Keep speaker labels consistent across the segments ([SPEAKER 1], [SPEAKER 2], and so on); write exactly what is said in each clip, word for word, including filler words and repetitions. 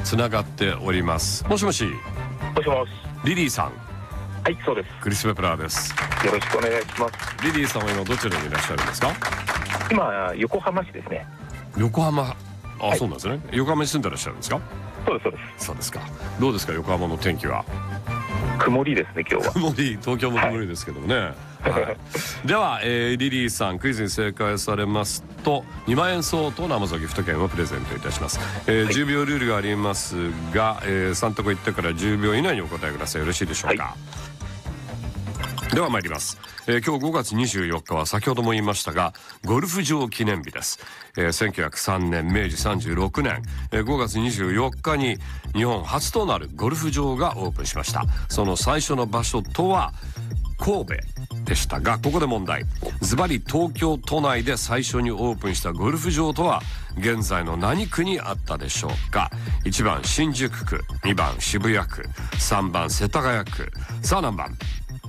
[SPEAKER 1] つながっております。もしもし。
[SPEAKER 2] もしもし。
[SPEAKER 1] リリーさん。
[SPEAKER 2] はい、そうです。
[SPEAKER 1] クリス・ペプラーです。
[SPEAKER 2] よろしくお願いします。
[SPEAKER 1] リリーさんは今どちらにいらっしゃるんですか？
[SPEAKER 2] 今横浜市ですね。
[SPEAKER 1] 横浜。あ、
[SPEAKER 2] はい、
[SPEAKER 1] そうなんですね。横浜に住んでらっしゃるんですか？
[SPEAKER 2] そうですそうです。
[SPEAKER 1] そうですか。どうですか横浜の天気は？
[SPEAKER 2] 曇りですね今日は。
[SPEAKER 1] 曇り、東京も曇りですけどもね。はいはい、では、えー、リリーさんクイズに正解されますとにまんえん相当の Amazon ギフト券をプレゼントいたします。えーはい、じゅうびょうルールがありますが、えー、さん択言ってからじゅうびょう以内にお答えください。よろしいでしょうか？はい、では参ります。えー、今日ごがつにじゅうよっかは先ほども言いましたがゴルフ場記念日です。えー、せんきゅうひゃくさんねんめいじさんじゅうろくねん、えー、ごがつにじゅうよっかに日本初となるゴルフ場がオープンしました。その最初の場所とは神戸でしたが、ここで問題。ズバリ東京都内で最初にオープンしたゴルフ場とは現在の何区にあったでしょうか？いちばん新宿区、にばん渋谷区、さんばん世田谷区。さあ何番？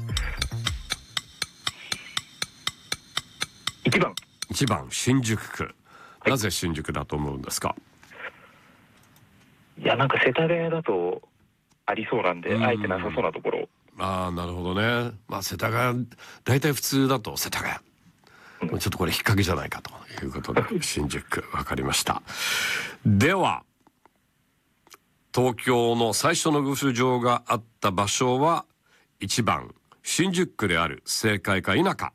[SPEAKER 2] いちばん。
[SPEAKER 1] いちばん新宿区、はい、なぜ新宿だと思うんですか？
[SPEAKER 2] いやなんか世田谷だとありそうなんで、あえてなさそうなところ。
[SPEAKER 1] ああ、なるほどね。まあ世田谷大体普通だと世田谷、うん、ちょっとこれ引っ掛けじゃないかということで新宿区分かりました。では東京の最初のゴルフ場があった場所はいちばん新宿区である。正解か否か？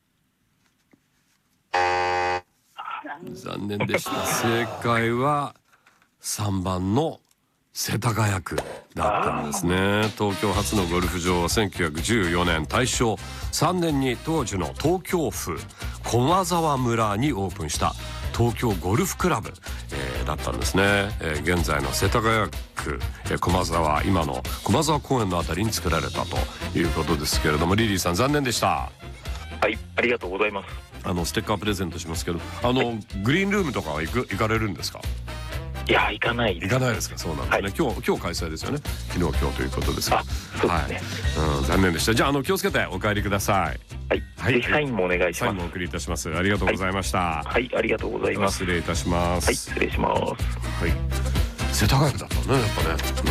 [SPEAKER 1] 残念でした。正解はさんばんの世田谷区だったんですね。東京初のゴルフ場はせんきゅうひゃくじゅうよねん大正さんねんに当時の東京府駒沢村にオープンした東京ゴルフクラブ、えー、だったんですね。えー、現在の世田谷区、えー、駒沢、今の駒沢公園のあたりに作られたということですけれども、リリーさん残念でした。
[SPEAKER 2] はい、ありがとうございます。
[SPEAKER 1] あのステッカープレゼントしますけど、あの、はい、グリーンルームとかは行く行かれるんですか？
[SPEAKER 2] いや行かないです。
[SPEAKER 1] 行かないですか？そうなんですね。はい、今日今日開催ですよね。昨日今日ということですが。
[SPEAKER 2] そうですね。
[SPEAKER 1] はい、うん、残念でした。じゃああの気をつけてお帰りください。
[SPEAKER 2] はい。はい、ぜひサインもお願いします。
[SPEAKER 1] サインもお送りいたします。ありがとうございました。
[SPEAKER 2] はい、はい、ありがとうございます。
[SPEAKER 1] 失礼いたします。
[SPEAKER 2] はい、失礼します。は
[SPEAKER 1] い。世田谷区だったねやっぱね。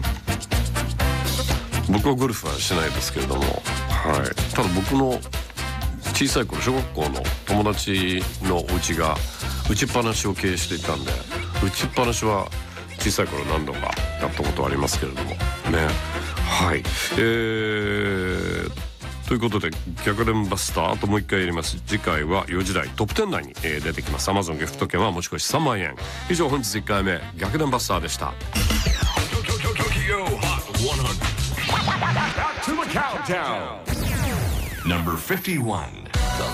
[SPEAKER 1] うん。僕はゴルフはしないですけれども、はい。ただ僕の小さい頃小学校の友達のお家が打ちっぱなしを経営していたんで、打ちっぱなしは小さい頃何度かやったことありますけれどもね。はい、えー、ということで逆転バスターあともう一回やります。次回はよじ台トップじゅう内に、えー、出てきます。 Amazon ギフト券は持ち越しさんまんえん。以上本日いっかいめ逆転バスターでした。
[SPEAKER 3] Number fifty-one